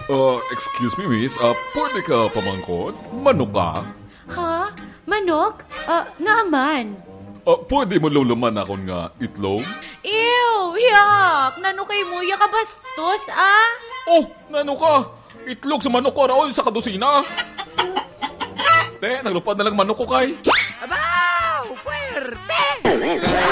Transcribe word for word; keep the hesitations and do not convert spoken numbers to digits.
Uh, excuse me, miss. Uh, pwede ka pamangkot? Manok ka? Ha? Manok? Uh, nga man. Uh, pwede mo luluman akon nga itlog? Ew! Yak! Nanukay mo, yakabastos, ah! Oh, nano ka? Itlog sa manok ko raon sa kadusina. Te, naglupad na lang manok ko kay. Abaw! Puwerte!